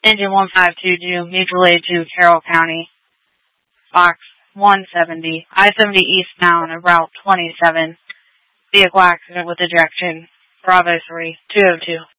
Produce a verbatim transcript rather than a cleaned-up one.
Engine one five two two, mutual aid to Carroll County. Fox one seventy, I seventy eastbound of Route twenty-seven. Vehicle accident with ejection. Bravo three, two oh two.